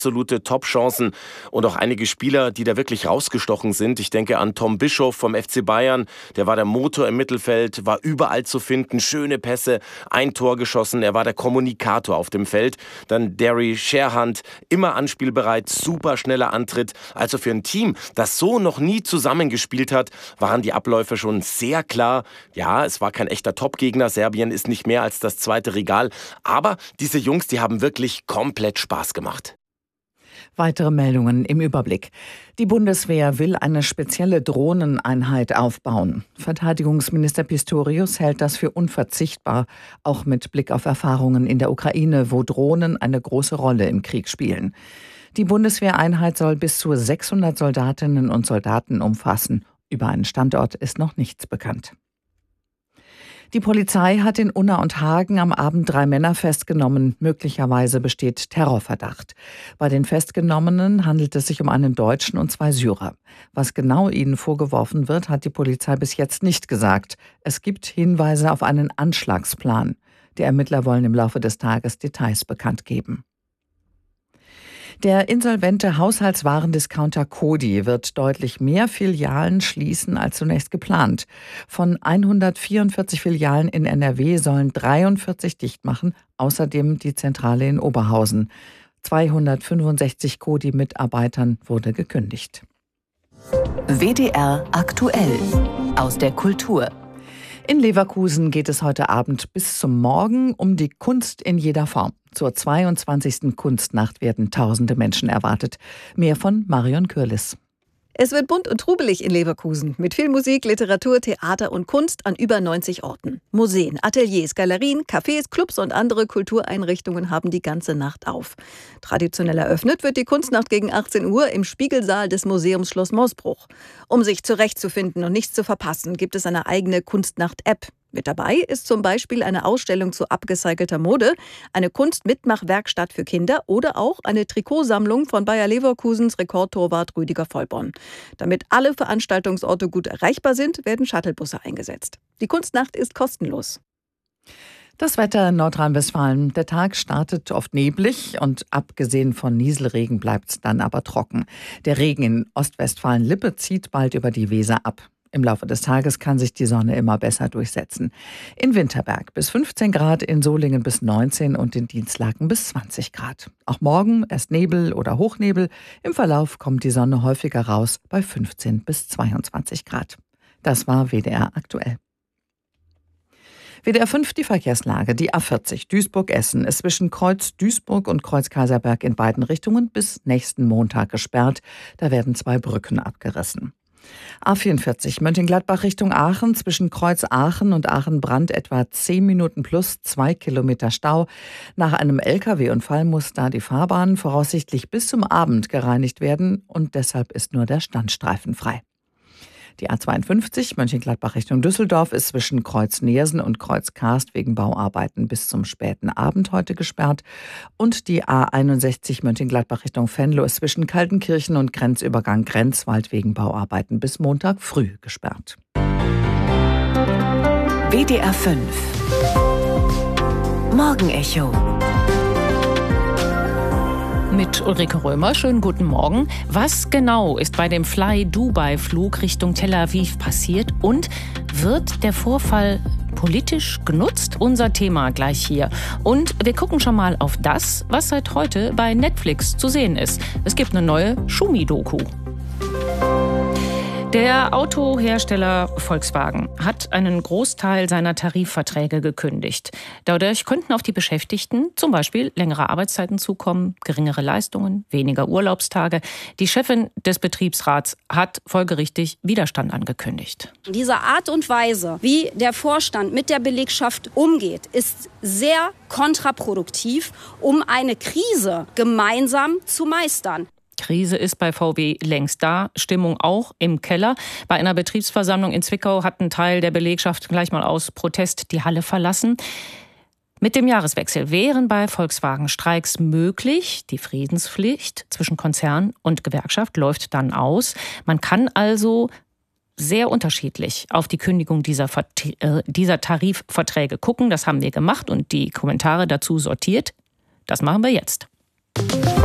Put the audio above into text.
absolute Top-Chancen und auch einige Spieler, die da wirklich rausgestochen sind. Ich denke an Tom Bischoff vom FC Bayern, der war der Motor im Mittelfeld, war überall zu finden, schöne Pässe, ein Tor geschossen, er war der Kommunikator auf dem Feld. Dann Derry Sherhand, immer anspielbereit, super schneller Antritt. Also für ein Team, das so noch nie zusammengespielt hat, waren die Abläufe schon sehr klar. Ja, es war kein echter Top-Gegner, Serbien ist nicht mehr als das zweite Regal, aber diese Jungs, die haben wirklich komplett Spaß gemacht. Weitere Meldungen im Überblick. Die Bundeswehr will eine spezielle Drohneneinheit aufbauen. Verteidigungsminister Pistorius hält das für unverzichtbar, auch mit Blick auf Erfahrungen in der Ukraine, wo Drohnen eine große Rolle im Krieg spielen. Die Bundeswehreinheit soll bis zu 600 Soldatinnen und Soldaten umfassen. Über einen Standort ist noch nichts bekannt. Die Polizei hat in Unna und Hagen am Abend 3 Männer festgenommen. Möglicherweise besteht Terrorverdacht. Bei den Festgenommenen handelt es sich um einen Deutschen und 2 Syrer. Was genau ihnen vorgeworfen wird, hat die Polizei bis jetzt nicht gesagt. Es gibt Hinweise auf einen Anschlagsplan. Die Ermittler wollen im Laufe des Tages Details bekannt geben. Der insolvente Haushaltswarendiscounter Coty wird deutlich mehr Filialen schließen als zunächst geplant. Von 144 Filialen in NRW sollen 43 dicht machen, außerdem die Zentrale in Oberhausen. 265 Coty-Mitarbeitern wurde gekündigt. WDR aktuell aus der Kultur. In Leverkusen geht es heute Abend bis zum Morgen um die Kunst in jeder Form. Zur 22. Kunstnacht werden tausende Menschen erwartet. Mehr von Marion Kürlis. Es wird bunt und trubelig in Leverkusen mit viel Musik, Literatur, Theater und Kunst an über 90 Orten. Museen, Ateliers, Galerien, Cafés, Clubs und andere Kultureinrichtungen haben die ganze Nacht auf. Traditionell eröffnet wird die Kunstnacht gegen 18 Uhr im Spiegelsaal des Museums Schloss Moosbruch. Um sich zurechtzufinden und nichts zu verpassen, gibt es eine eigene Kunstnacht-App. Mit dabei ist zum Beispiel eine Ausstellung zu upgecycelter Mode, eine Kunstmitmachwerkstatt für Kinder oder auch eine Trikotsammlung von Bayer Leverkusens Rekordtorwart Rüdiger Vollborn. Damit alle Veranstaltungsorte gut erreichbar sind, werden Shuttlebusse eingesetzt. Die Kunstnacht ist kostenlos. Das Wetter in Nordrhein-Westfalen. Der Tag startet oft neblig und abgesehen von Nieselregen bleibt es dann aber trocken. Der Regen in Ostwestfalen-Lippe zieht bald über die Weser ab. Im Laufe des Tages kann sich die Sonne immer besser durchsetzen. In Winterberg bis 15 Grad, in Solingen bis 19 und in Dienstlaken bis 20 Grad. Auch morgen erst Nebel oder Hochnebel. Im Verlauf kommt die Sonne häufiger raus bei 15 bis 22 Grad. Das war WDR aktuell. WDR 5 die Verkehrslage. Die A40 Duisburg-Essen ist zwischen Kreuz Duisburg und Kreuz Kaiserberg in beiden Richtungen bis nächsten Montag gesperrt. Da werden 2 Brücken abgerissen. A44 Mönchengladbach Richtung Aachen, zwischen Kreuz Aachen und Aachen-Brand etwa 10 Minuten plus 2 Kilometer Stau. Nach einem Lkw-Unfall muss da die Fahrbahn voraussichtlich bis zum Abend gereinigt werden und deshalb ist nur der Standstreifen frei. Die A52 Mönchengladbach Richtung Düsseldorf ist zwischen Kreuz Neersen und Kreuz Karst wegen Bauarbeiten bis zum späten Abend heute gesperrt. Und die A61 Mönchengladbach Richtung Venlo ist zwischen Kaltenkirchen und Grenzübergang Grenzwald wegen Bauarbeiten bis Montag früh gesperrt. WDR 5 Morgenecho mit Ulrike Römer. Schönen guten Morgen. Was genau ist bei dem Fly-Dubai-Flug Richtung Tel Aviv passiert und wird der Vorfall politisch genutzt? Unser Thema gleich hier. Und wir gucken schon mal auf das, was seit heute bei Netflix zu sehen ist. Es gibt eine neue Schumi-Doku. Der Autohersteller Volkswagen hat einen Großteil seiner Tarifverträge gekündigt. Dadurch könnten auf die Beschäftigten zum Beispiel längere Arbeitszeiten zukommen, geringere Leistungen, weniger Urlaubstage. Die Chefin des Betriebsrats hat folgerichtig Widerstand angekündigt. Diese Art und Weise, wie der Vorstand mit der Belegschaft umgeht, ist sehr kontraproduktiv, um eine Krise gemeinsam zu meistern. Krise ist bei VW längst da, Stimmung auch im Keller. Bei einer Betriebsversammlung in Zwickau hat ein Teil der Belegschaft gleich mal aus Protest die Halle verlassen. Mit dem Jahreswechsel wären bei Volkswagen Streiks möglich. Die Friedenspflicht zwischen Konzern und Gewerkschaft läuft dann aus. Man kann also sehr unterschiedlich auf die Kündigung dieser Tarifverträge gucken. Das haben wir gemacht und die Kommentare dazu sortiert. Das machen wir jetzt.